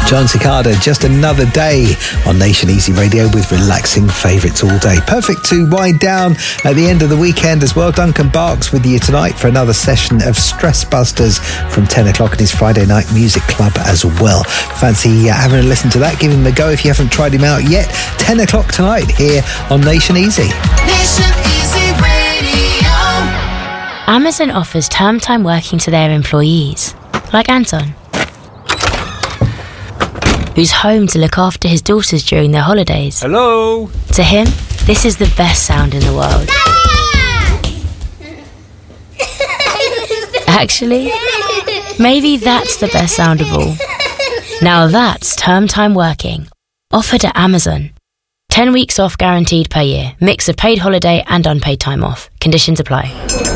John Cicada, Just Another Day on Nation Easy Radio with relaxing favourites all day. Perfect to wind down at the end of the weekend as well. Duncan Barks with you tonight for another session of Stress Busters from 10 o'clock in his Friday night music club as well. Fancy having a listen to that? Give him a go if you haven't tried him out yet. 10 o'clock tonight here on Nation Easy. Nation Easy Radio. Amazon offers term time working to their employees, like Anton, who's home to look after his daughters during their holidays. Hello? To him, this is the best sound in the world. Actually, maybe that's the best sound of all. Now that's term time working, offered at Amazon. 10 weeks off guaranteed per year. Mix of paid holiday and unpaid time off. Conditions apply.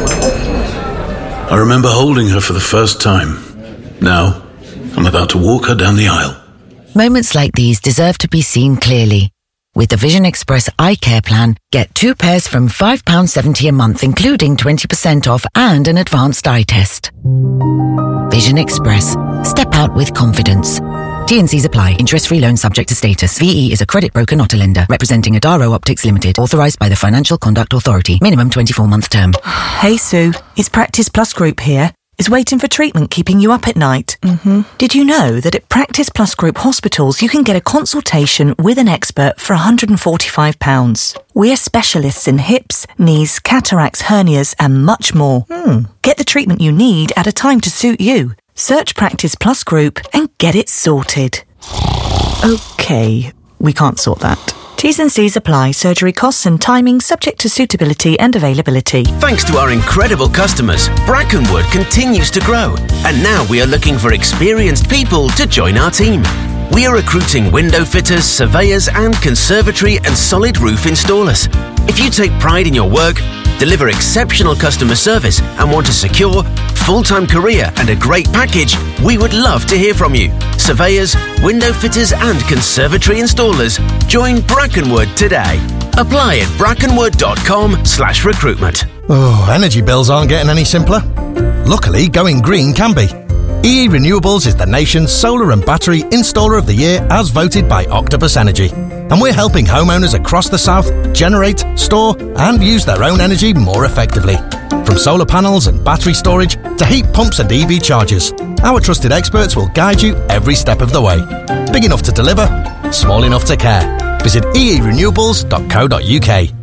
I remember holding her for the first time. Now, I'm about to walk her down the aisle. Moments like these deserve to be seen clearly. With the Vision Express Eye Care Plan, get 2 pairs from £5.70 a month, including 20% off and an advanced eye test. Vision Express. Step out with confidence. T&Cs apply. Interest-free loan subject to status. VE is a credit broker, not a lender. Representing Adaro Optics Limited. Authorised by the Financial Conduct Authority. Minimum 24-month term. Hey Sue, it's Practice Plus Group here. Is waiting for treatment keeping you up at night? Did you know that at Practice Plus Group hospitals you can get a consultation with an expert for £145? We're specialists in hips, knees, cataracts, hernias and much more. Get the treatment you need at a time to suit you. Search Practice Plus Group and get it sorted. OK, we can't sort that. T's and C's apply. Surgery costs and timing subject to suitability and availability. Thanks to our incredible customers, Brackenwood continues to grow. And now we are looking for experienced people to join our team. We are recruiting window fitters, surveyors and conservatory and solid roof installers. If you take pride in your work, deliver exceptional customer service and want a secure, full-time career and a great package, we would love to hear from you. Surveyors, window fitters and conservatory installers, join Brackenwood today. Apply at brackenwood.com/recruitment. Oh, energy bills aren't getting any simpler. Luckily, going green can be. EE Renewables is the nation's solar and battery installer of the year as voted by Octopus Energy. And we're helping homeowners across the south generate, store and use their own energy more effectively. From solar panels and battery storage to heat pumps and EV chargers, our trusted experts will guide you every step of the way. Big enough to deliver, small enough to care. Visit eerenewables.co.uk.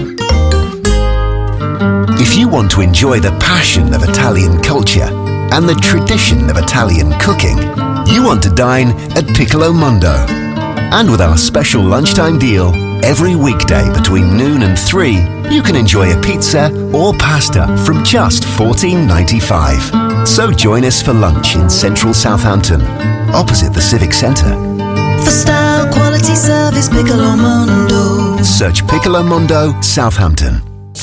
If you want to enjoy the passion of Italian culture and the tradition of Italian cooking, you want to dine at Piccolo Mondo. And with our special lunchtime deal, every weekday between noon and 3, you can enjoy a pizza or pasta from just $14.95. So join us for lunch in central Southampton, opposite the Civic Centre. For style, quality, service, Piccolo Mondo. Search Piccolo Mondo, Southampton.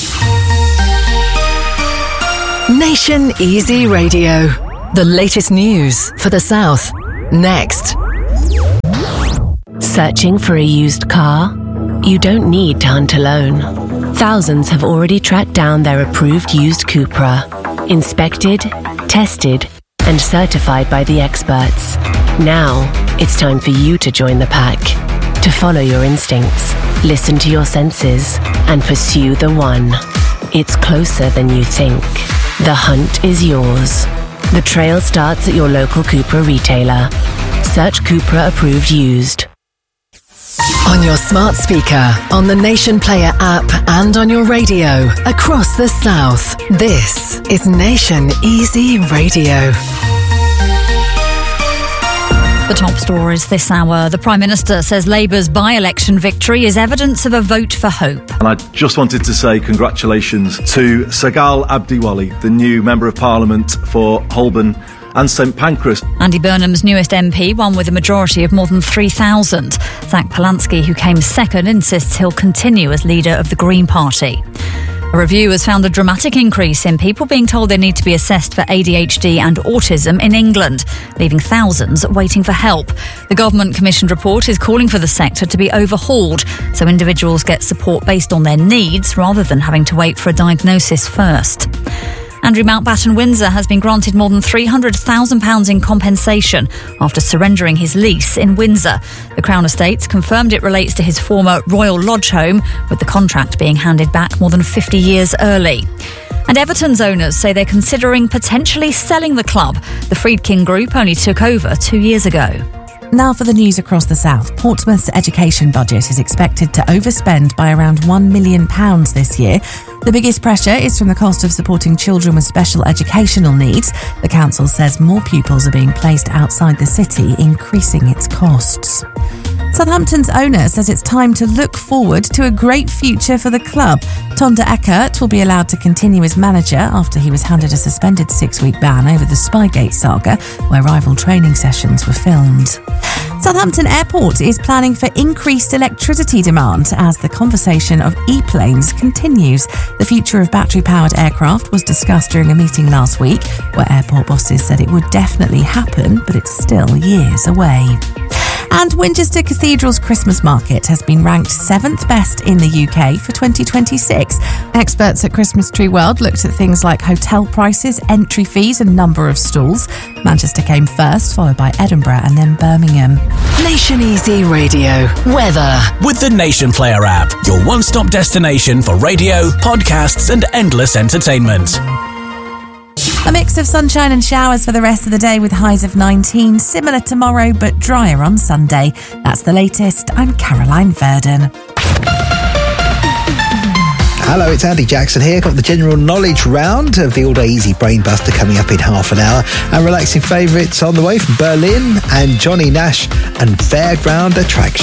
Nation Easy Radio. The latest news for the South. Next. Searching for a used car? You don't need to hunt alone. Thousands have already tracked down their approved used Cupra. Inspected, tested, and certified by the experts. Now, it's time for you to join the pack. To follow your instincts, listen to your senses, and pursue the one. It's closer than you think. The hunt is yours. The trail starts at your local Cupra retailer. Search Cupra Approved Used. On your smart speaker, on the Nation Player app, and on your radio across the South. This is Nation Easy Radio. The top stories this hour. The Prime Minister says Labour's by-election victory is evidence of a vote for hope. And I just wanted to say congratulations to Sagal Abdiwali, the new Member of Parliament for Holborn and St Pancras. Andy Burnham's newest MP won with a majority of more than 3,000. Zach Polanski, who came second, insists he'll continue as leader of the Green Party. A review has found a dramatic increase in people being told they need to be assessed for ADHD and autism in England, leaving thousands waiting for help. The government-commissioned report is calling for the sector to be overhauled so individuals get support based on their needs rather than having to wait for a diagnosis first. Andrew Mountbatten Windsor has been granted more than £300,000 in compensation after surrendering his lease in Windsor. The Crown Estates confirmed it relates to his former Royal Lodge home, with the contract being handed back more than 50 years early. And Everton's owners say they're considering potentially selling the club. The Friedkin Group only took over 2 years ago. Now for the news across the south. Portsmouth's education budget is expected to overspend by around £1 million this year. The biggest pressure is from the cost of supporting children with special educational needs. The council says more pupils are being placed outside the city, increasing its costs. Southampton's owner says it's time to look forward to a great future for the club. Tonda Eckert will be allowed to continue as manager after he was handed a suspended 6-week ban over the Spygate saga, where rival training sessions were filmed. Southampton Airport is planning for increased electricity demand as the conversation of e-planes continues. The future of battery-powered aircraft was discussed during a meeting last week, where airport bosses said it would definitely happen, but it's still years away. And Winchester Cathedral's Christmas market has been ranked 7th best in the UK for 2026. Experts at Christmas Tree World looked at things like hotel prices, entry fees and number of stalls. Manchester came first, followed by Edinburgh and then Birmingham. Nation Easy Radio. Weather. With the Nation Player app, your one-stop destination for radio, podcasts and endless entertainment. A mix of sunshine and showers for the rest of the day with highs of 19. Similar tomorrow, but drier on Sunday. That's the latest. I'm Caroline Verdon. Hello, it's Andy Jackson here. Got the general knowledge round of the all-day easy brain buster coming up in half an hour. And relaxing favourites on the way from Berlin and Johnny Nash and Fairground Attraction.